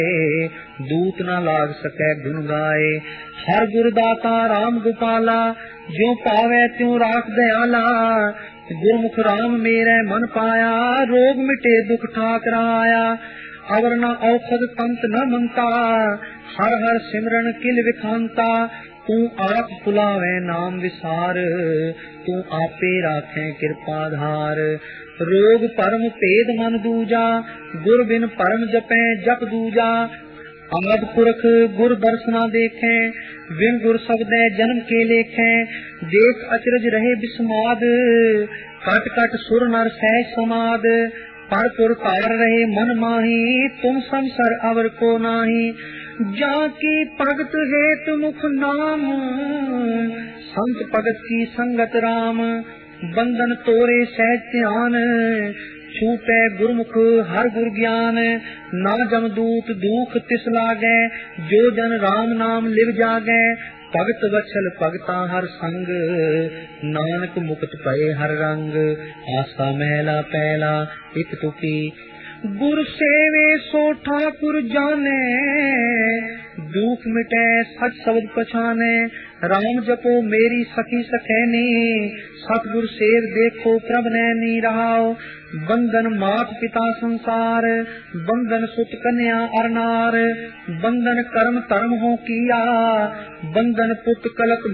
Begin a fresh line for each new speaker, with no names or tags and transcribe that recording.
दूत न लाग सकै गुण गाए। हर गुरदाता राम गोपाला, ज्यों पावे त्यों राख दयाला। गुरमुख राम मेरे मन पाया, रोग मिटे दुख ठाक रहाया। अवर न औषध तंत न मनता, हर हर सिमरन किल विखांता। तू आप बुलावे नाम विसार, तू आपे राखे कृपा धार। रोग परम भेद मन दूजा, गुर बिन परम जपै जप दूजा। आद पुरख गुर दर्शना देखे, बिन गुर शब्दै जन्म के लेखे। देख अचरज रहे बिस्माद, कट कट सुर नर सहज समाद। पर पुर तार रहे मन माही, तुम संसर अवर को नाही। जाकी भगत हेत मुख नाम, संत भगत की संगत राम। बंधन तोरे सहज ध्यान, छूटे गुरमुख हर गुर ज्ञान। ना जमदूत दुख तिस लागे, जो जन राम नाम लिव जागे। भगत वत्सल भगता हर संग, नानक मुक्त पए हर रंग। आसा महला पहला एक तुकी, गुर सेवे सो ठाकुर जाने। दुख मिटे सच शब्द पछाने, राम जपो मेरी सखी सखैनी। सतगुर सेव देखो प्रभ नैनी रहाओ। बंधन मात पिता संसार, बंधन सुत कन्या अरनार। बंधन कर्म धर्म हो किया, बंधन पुत कलक